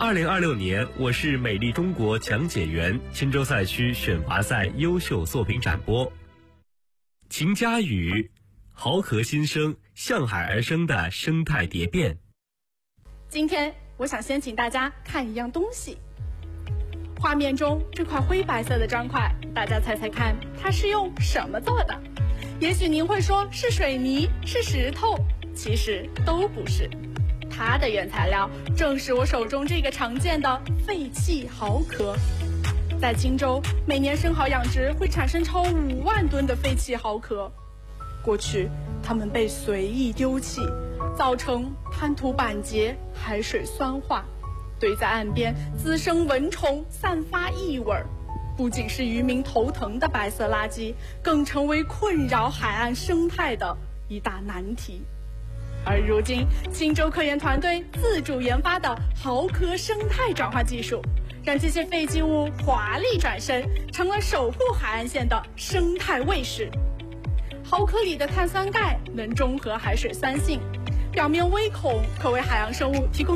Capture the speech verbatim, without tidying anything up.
二零二六年我是美丽中国讲解员钦州赛区选拔赛优秀作品展播。秦家雨，豪壳新生，向海而生的生态蝶变。 今天我想先请大家看一样东西。画面中这块灰白色的砖块，大家猜猜看它是用什么做的？也许您会说是水泥，是石头，其实都不是。它的原材料正是我手中这个常见的废弃蚝壳。在钦州，每年生蚝养殖会产生超五万吨的废弃蚝壳。过去，它们被随意丢弃，造成滩涂板结、海水酸化，堆在岸边滋生蚊虫，散发异味。不仅是渔民头疼的白色垃圾，更成为困扰海岸生态的一大难题。而如今，钦州科研团队自主研发的蚝壳生态转化技术，让这些废弃物华丽转身，成了守护海岸线的生态卫士。蚝壳里的碳酸钙能中和海水酸性，表面微孔，可为海洋生物提供